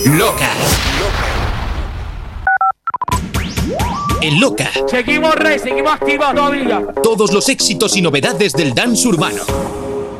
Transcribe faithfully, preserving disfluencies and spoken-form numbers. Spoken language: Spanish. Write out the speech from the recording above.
Loca. En Loca. Seguimos, rey, seguimos activos todavía. Todos los éxitos y novedades del dance urbano.